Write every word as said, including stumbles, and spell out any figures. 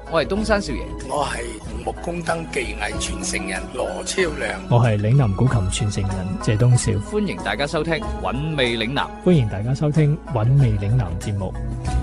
我係東山少爺， 我係木工燈技藝傳承人羅超良， 我係嶺南古琴傳承人謝東少。 歡迎大家收聽韻味嶺南。 歡迎大家收聽韻味嶺南節目。